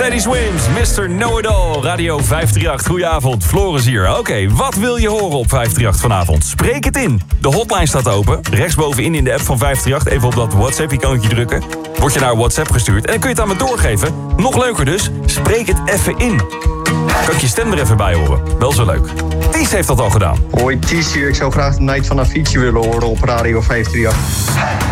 Teddy Swims, Mr. Know-It-All, Radio 538. Goedenavond, Floris hier. Oké, wat wil je horen op 538 vanavond? Spreek het in. De hotline staat open. Rechtsbovenin in de app van 538. Even op dat WhatsApp-icoontje drukken. Word je naar WhatsApp gestuurd. En dan kun je het aan me doorgeven. Nog leuker dus, spreek het even in. Kan ik je stem er even bij horen? Wel zo leuk. Ties heeft dat al gedaan. Hoi, Ties hier. Ik zou graag de Night van Avicii willen horen op Radio 538.